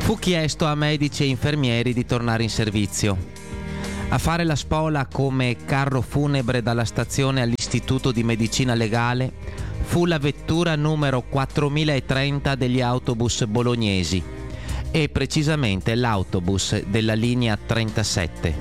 Fu chiesto a medici e infermieri di tornare in servizio. A fare la spola come carro funebre dalla stazione all'Istituto di Medicina Legale fu la vettura numero 4030 degli autobus bolognesi e precisamente l'autobus della linea 37.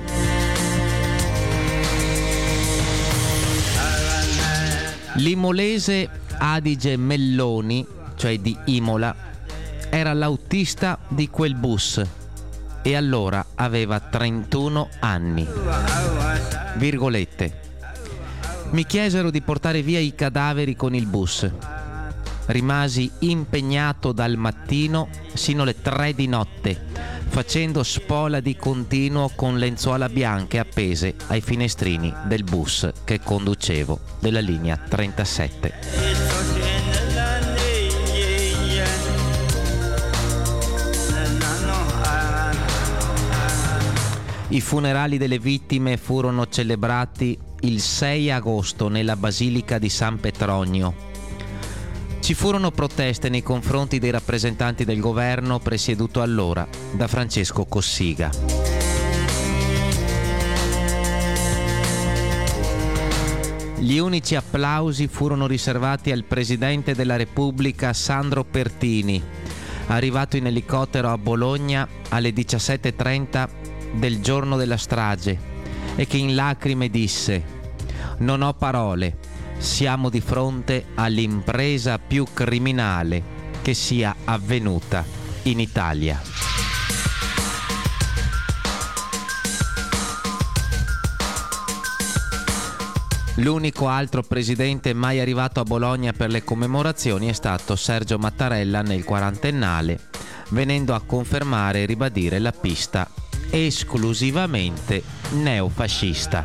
L'imolese Adige Melloni, cioè di Imola, era l'autista di quel bus e allora aveva 31 anni. Virgolette. Mi chiesero di portare via i cadaveri con il bus. Rimasi impegnato dal mattino sino alle 3 di notte, facendo spola di continuo con lenzuola bianche appese ai finestrini del bus che conducevo della linea 37. I funerali delle vittime furono celebrati il 6 agosto nella Basilica di San Petronio. Ci furono proteste nei confronti dei rappresentanti del governo presieduto allora da Francesco Cossiga. Gli unici applausi furono riservati al Presidente della Repubblica Sandro Pertini, arrivato in elicottero a Bologna alle 17:30 del giorno della strage e che in lacrime disse: «Non ho parole, siamo di fronte all'impresa più criminale che sia avvenuta in Italia». L'unico altro presidente mai arrivato a Bologna per le commemorazioni è stato Sergio Mattarella nel quarantennale, venendo a confermare e ribadire la pista esclusivamente neofascista.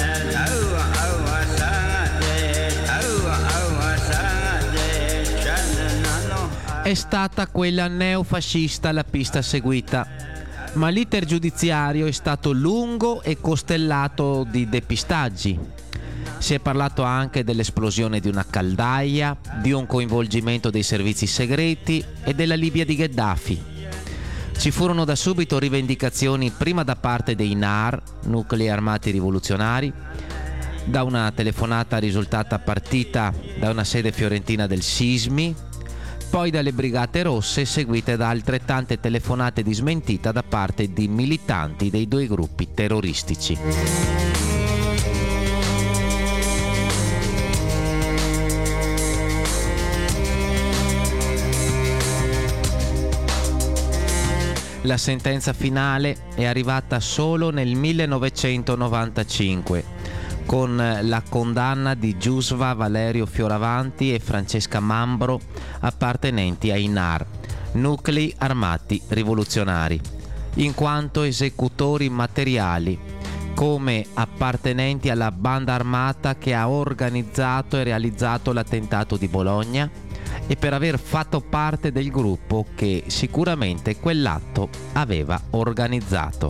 È stata quella neofascista la pista seguita, ma l'iter giudiziario è stato lungo e costellato di depistaggi. Si è parlato anche dell'esplosione di una caldaia, di un coinvolgimento dei servizi segreti e della Libia di Gheddafi. Ci furono da subito rivendicazioni prima da parte dei NAR, nuclei armati rivoluzionari, da una telefonata risultata partita da una sede fiorentina del Sismi, poi dalle Brigate Rosse, seguite da altrettante telefonate di smentita da parte di militanti dei due gruppi terroristici. La sentenza finale è arrivata solo nel 1995, con la condanna di Giusva Valerio Fioravanti e Francesca Mambro, appartenenti ai NAR, nuclei armati rivoluzionari, in quanto esecutori materiali, come appartenenti alla banda armata che ha organizzato e realizzato l'attentato di Bologna, e per aver fatto parte del gruppo che sicuramente quell'atto aveva organizzato.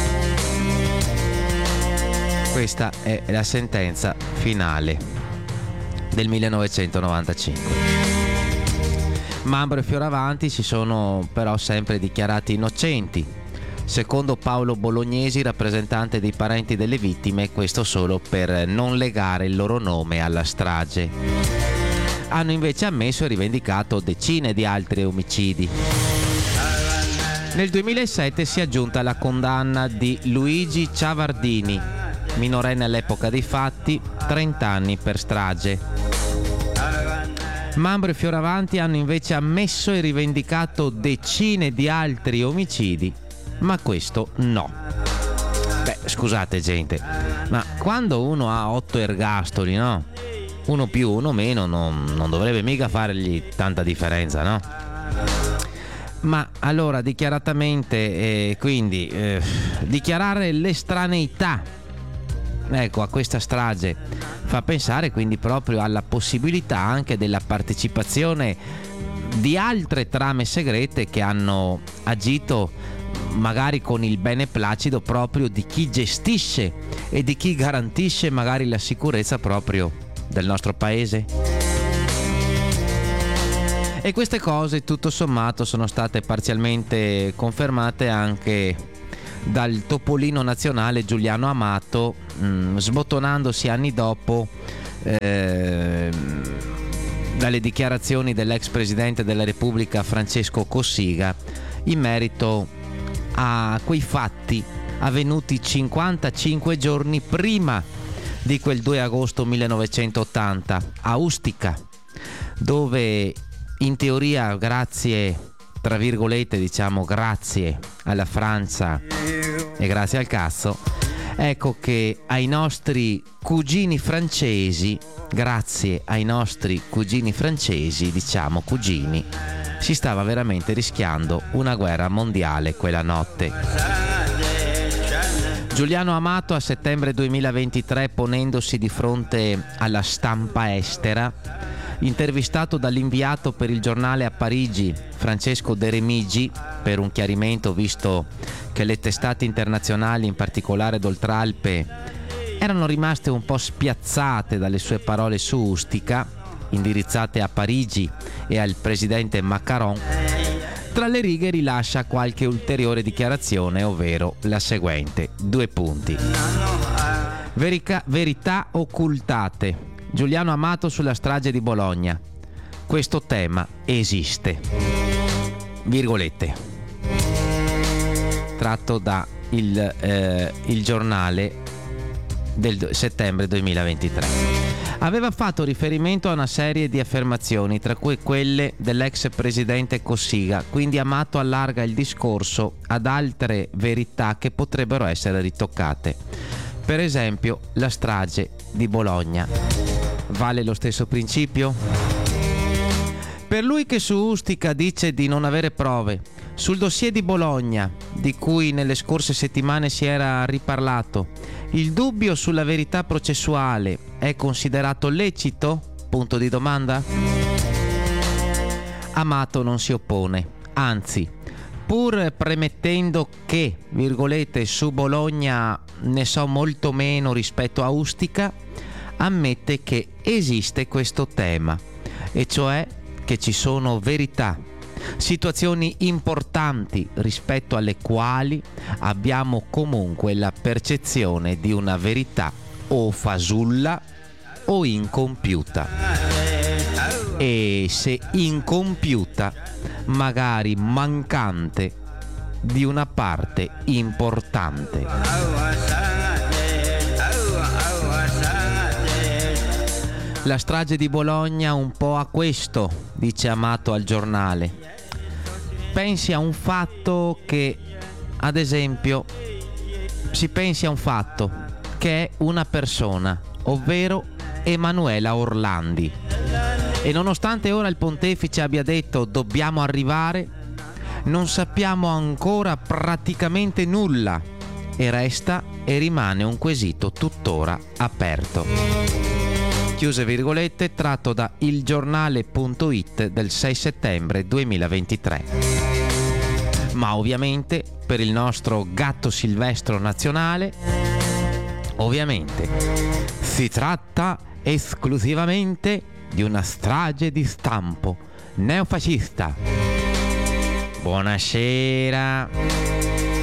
Questa è la sentenza finale del 1995. Mambro e Fioravanti si sono però sempre dichiarati innocenti. Secondo Paolo Bolognesi, rappresentante dei parenti delle vittime, questo solo per non legare il loro nome alla strage. Hanno invece ammesso e rivendicato decine di altri omicidi. Nel 2007 si è aggiunta la condanna di Luigi Ciavardini, minorenne all'epoca dei fatti, 30 anni per strage. Mambro e Fioravanti hanno invece ammesso e rivendicato decine di altri omicidi, ma questo no. Beh, scusate gente, ma quando uno ha 8 ergastoli, no? Uno più, uno meno, non dovrebbe mica fargli tanta differenza, no? Ma allora dichiaratamente, dichiarare l'estraneità, ecco, a questa strage fa pensare quindi proprio alla possibilità anche della partecipazione di altre trame segrete che hanno agito magari con il beneplacito proprio di chi gestisce e di chi garantisce magari la sicurezza proprio del nostro paese. E queste cose tutto sommato sono state parzialmente confermate anche dal topolino nazionale Giuliano Amato, sbottonandosi anni dopo dalle dichiarazioni dell'ex presidente della Repubblica Francesco Cossiga in merito a quei fatti avvenuti 55 giorni prima di quel 2 agosto 1980 a Ustica, dove in teoria grazie, tra virgolette diciamo grazie alla Francia e grazie al cazzo, ecco che ai nostri cugini francesi, grazie ai nostri cugini francesi, diciamo cugini, si stava veramente rischiando una guerra mondiale quella notte. Giuliano Amato a settembre 2023, ponendosi di fronte alla stampa estera, intervistato dall'inviato per il giornale a Parigi Francesco De Remigi per un chiarimento, visto che le testate internazionali, in particolare d'Oltralpe, erano rimaste un po' spiazzate dalle sue parole su Ustica, indirizzate a Parigi e al presidente Macron, tra le righe rilascia qualche ulteriore dichiarazione, ovvero la seguente: 2 punti. Verità occultate. Giuliano Amato sulla strage di Bologna. Questo tema esiste. Virgolette. Tratto da il giornale del settembre 2023. Aveva fatto riferimento a una serie di affermazioni, tra cui quelle dell'ex presidente Cossiga, quindi Amato allarga il discorso ad altre verità che potrebbero essere ritoccate. Per esempio, la strage di Bologna. Vale lo stesso principio? Per lui, che su Ustica dice di non avere prove, sul dossier di Bologna, di cui nelle scorse settimane si era riparlato, il dubbio sulla verità processuale è considerato lecito? Punto di domanda? Amato non si oppone, anzi, pur premettendo che, virgolette, su Bologna ne so molto meno rispetto a Ustica, ammette che esiste questo tema, e cioè che ci sono verità, situazioni importanti rispetto alle quali abbiamo comunque la percezione di una verità o fasulla o incompiuta, e se incompiuta magari mancante di una parte importante. La strage di Bologna un po' a questo, dice Amato al giornale. Pensi a un fatto che, ad esempio, si pensi a un fatto che è una persona, ovvero Emanuela Orlandi. E nonostante ora il pontefice abbia detto dobbiamo arrivare, non sappiamo ancora praticamente nulla e resta e rimane un quesito tuttora aperto. Chiuse virgolette, tratto da ilgiornale.it del 6 settembre 2023. Ma ovviamente per il nostro gatto silvestro nazionale, ovviamente si tratta esclusivamente di una strage di stampo neofascista. Buonasera.